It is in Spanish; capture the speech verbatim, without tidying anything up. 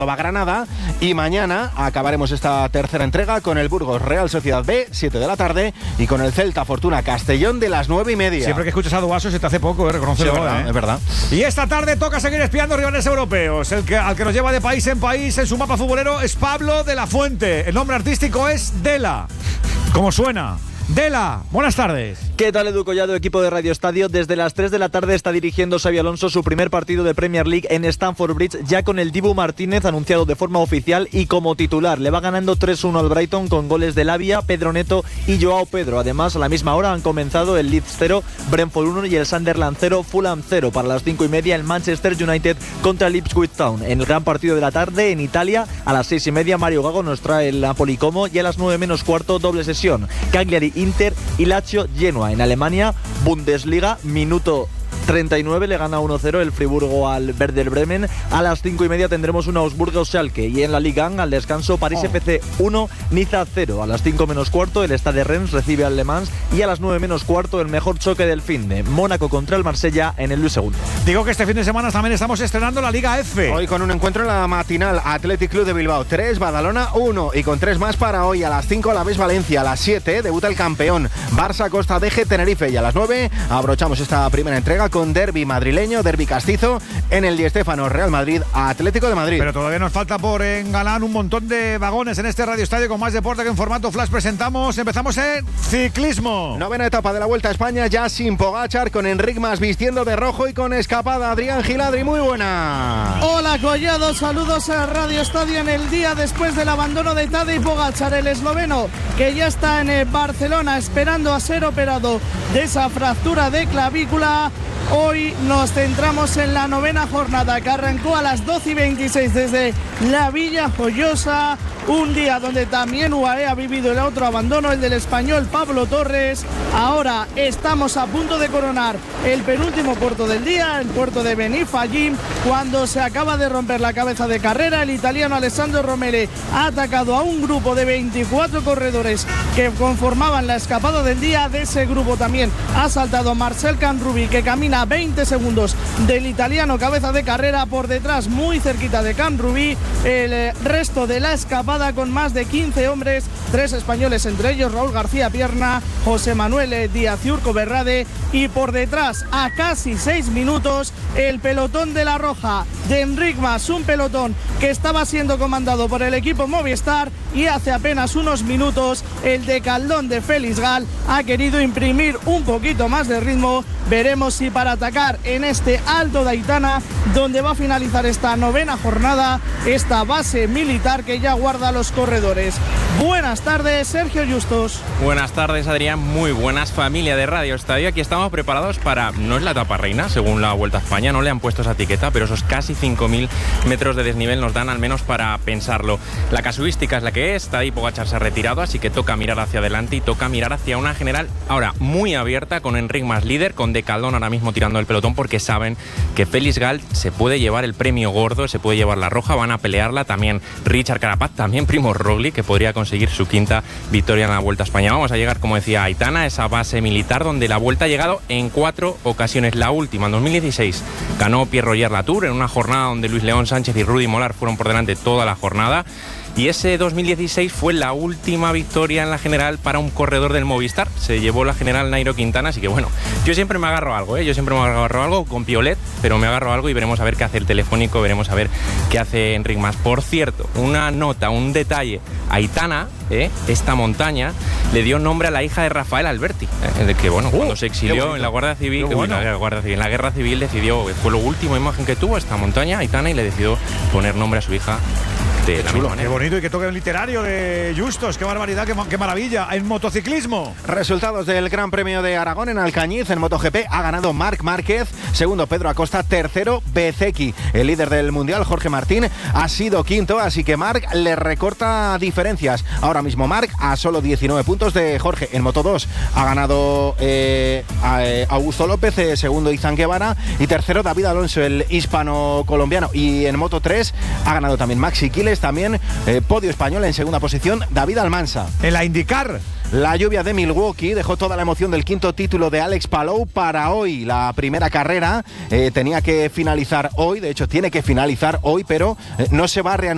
a Granada y mañana acabaremos esta tercera entrega con el Burgos Real Sociedad B, siete de la tarde, y con el Celta Fortuna Castellón de las nueve y media. Siempre que escuchas a Duaso se te hace poco, ¿eh? Reconocerlo, sí, es verdad, ¿eh? es verdad. Y esta tarde toca seguir espiando rivales europeos. El que, al que nos lleva de país en país en su mapa futbolero es Pablo de la Fuente. El nombre artístico es Dela. ¿Cómo suena? Dela, buenas tardes. ¿Qué tal, Edu Collado, equipo de Radio Estadio? Desde las tres de la tarde está dirigiendo Xabi Alonso su primer partido de Premier League en Stamford Bridge, ya con el Dibu Martínez anunciado de forma oficial y como titular. Le va ganando tres uno al Brighton con goles de Lavia, Pedro Neto y Joao Pedro. Además, a la misma hora han comenzado el Leeds cero, Brentford uno y el Sunderland cero, Fulham cero. Para las cinco y media el Manchester United contra el Ipswich Town. En el gran partido de la tarde en Italia, a las seis y media Mario Gago nos trae el Napoli Como y a las nueve menos cuarto doble sesión. Cagliari Inter y Lazio Genoa. En Alemania, Bundesliga, minuto treinta y nueve, le gana uno cero el Friburgo al Werder Bremen. A las cinco y media tendremos un Augsburgo-Schalke. Y en la Liga uno, al descanso, París oh. F C uno, Niza cero. A las cinco menos cuarto, el Stade Rennes recibe al Le Mans. Y a las nueve menos cuarto, el mejor choque del finde, Mónaco contra el Marsella en el Luis segundo. Digo que este fin de semana también estamos estrenando la Liga F. Hoy con un encuentro en la matinal, Athletic Club de Bilbao tres, Badalona uno. Y con tres más para hoy, a las cinco la vez Valencia, a las siete debuta el campeón Barça Costa D G Tenerife. Y a las nueve abrochamos esta primera entrega con derbi madrileño, derbi castizo en el Di Stéfano, Real Madrid Atlético de Madrid. Pero todavía nos falta por engalar un montón de vagones en este Radio Estadio con más deporte que en formato flash presentamos. Empezamos en ciclismo. Novena etapa de la Vuelta a España, ya sin Pogačar, con Enric Mas vistiendo de rojo y con escapada. Adrián Giladri, muy buena. Hola Collado, saludos a Radio Estadio en el día después del abandono de Tadej Pogačar, el esloveno que ya está en Barcelona esperando a ser operado de esa fractura de clavícula. Hoy nos centramos en la novena jornada que arrancó a las doce y veintiséis desde la Villa Joyosa, un día donde también U A E ha vivido el otro abandono, el del español Pablo Torres. Ahora estamos a punto de coronar el penúltimo puerto del día, el puerto de Benifallim, cuando se acaba de romper la cabeza de carrera. El italiano Alessandro Romere ha atacado a un grupo de veinticuatro corredores que conformaban la escapada del día. De ese grupo también ha saltado Marcel Canrubi, que camina veinte segundos del italiano cabeza de carrera. Por detrás, muy cerquita de Canrubi, el resto de la escapada con más de quince hombres, tres españoles, entre ellos Raúl García Pierna, José Manuel Díaz y Urco Berrade, y por detrás, a casi seis minutos, el pelotón de la Roja de Enric Mas, un pelotón que estaba siendo comandado por el equipo Movistar, y hace apenas unos minutos el de Caldón de Félix Gal ha querido imprimir un poquito más de ritmo. Veremos si para atacar en este Alto de Aitana, donde va a finalizar esta novena jornada, esta base militar que ya guarda los corredores. Buenas tardes, Sergio Justos. Buenas tardes, Adrián. Muy buenas, familia de Radio Estadio. Aquí estamos preparados para, no es la etapa reina, según la Vuelta a España, no le han puesto esa etiqueta, pero esos casi cinco mil metros de desnivel nos dan al menos para pensarlo. La casuística es la que es, Tadej Pogačar se ha retirado, así que toca mirar hacia adelante y toca mirar hacia una general ahora muy abierta, con Enric Mas líder, con De Caldón ahora mismo tirando el pelotón, porque saben que Félix Gal se puede llevar el premio gordo, se puede llevar la roja, van a pelearla también Richard Carapaz, también Primož Roglič, que podría conseguir su quinta victoria en la Vuelta a España. Vamos a llegar, como decía, a Aitana, esa base militar donde la Vuelta ha llegado en cuatro ocasiones. La última, en dos mil dieciséis, ganó Pierre Roger Latour en una jornada donde Luis León Sánchez y Rudy Molar fueron por delante toda la jornada. Y ese dos mil dieciséis fue la última victoria en la general para un corredor del Movistar. Se llevó la general Nairo Quintana, así que bueno, yo siempre me agarro a algo, ¿eh? Yo siempre me agarro a algo con Piolet, pero me agarro a algo y veremos a ver qué hace el Telefónico, veremos a ver qué hace Enric Mas. Por cierto, una nota, un detalle, Aitana, ¿eh? esta montaña, le dio nombre a la hija de Rafael Alberti, ¿eh? de que bueno, uh, cuando se exilió en la Guardia Civil, bueno. en la Guardia Civil, en la Guerra Civil, decidió, fue la última imagen que tuvo esta montaña, Aitana, y le decidió poner nombre a su hija. De la misma Qué bonito, y que toque el literario de Justos, qué barbaridad, qué, qué maravilla. En motociclismo, resultados del Gran Premio de Aragón en Alcañiz. En MotoGP ha ganado Marc Márquez, segundo Pedro Acosta, tercero Bezzecchi. El líder del Mundial, Jorge Martín, ha sido quinto, así que Marc le recorta diferencias. Ahora mismo Marc a solo diecinueve puntos de Jorge. En Moto dos ha ganado eh, a, eh, Augusto López, eh, segundo Izan Guevara y tercero David Alonso, el hispano-colombiano. Y en Moto tres ha ganado también Maxi Quiles, también eh, podio español en segunda posición David Almansa. En la IndyCar, la lluvia de Milwaukee dejó toda la emoción del quinto título de Alex Palou para hoy. La primera carrera eh, tenía que finalizar hoy, de hecho tiene que finalizar hoy, pero eh, no se va a reanudar